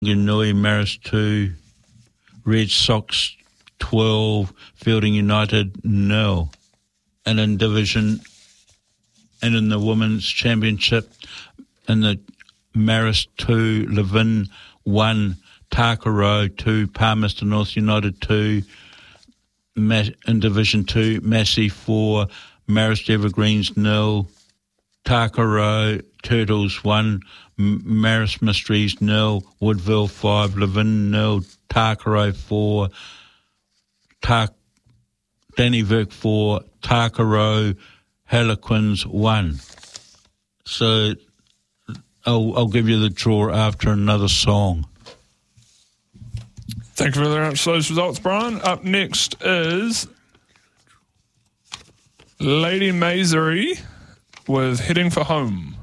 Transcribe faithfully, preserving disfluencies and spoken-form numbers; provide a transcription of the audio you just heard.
Wanganui Maris two, Red Sox twelve, Fielding United nil. And in Division and in the Women's Championship, in the Maris two, Levin one, Takaro two, Palmerston North United two, in Division two, Massey four, Marist Evergreens nil, Takaro Turtles one, Maris Mysteries nil, Woodville five, Levin nil, Takaro four, Tak Dannyvirk four, Takaro Harlequins one. So I'll, I'll give you the draw after another song. Thank you very much for those results, Brian. Up next is Lady Masery with Heading for Home.